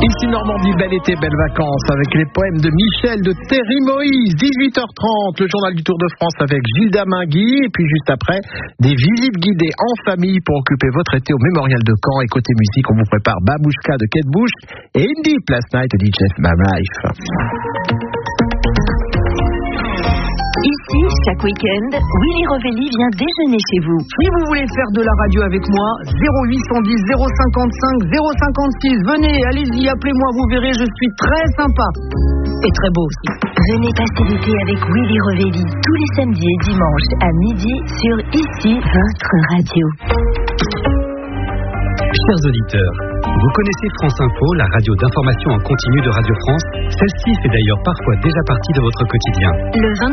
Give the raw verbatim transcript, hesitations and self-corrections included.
Ici Normandie, bel été, belles vacances avec les poèmes de Michel de Terry Moïse. dix-huit heures trente, le journal du Tour de France avec Gilda Mingui. Et puis juste après, des visites guidées en famille pour occuper votre été au Mémorial de Caen. Et côté musique, on vous prépare Babouchka de Kate Bush et Indie Last Night de D J My Life. Ici, chaque week-end, Willy Rovelli vient déjeuner chez vous. Si vous voulez faire de la radio avec moi, zéro huit cent dix zéro cinquante-cinq zéro cinquante-six. Venez, allez-y, appelez-moi, vous verrez, je suis très sympa. Et très beau aussi. Venez passer l'été avec Willy Rovelli tous les samedis et dimanches à midi sur Ici, votre radio. Chers auditeurs, vous connaissez France Info, la radio d'information en continu de Radio France. Celle-ci fait d'ailleurs parfois déjà partie de votre quotidien. Le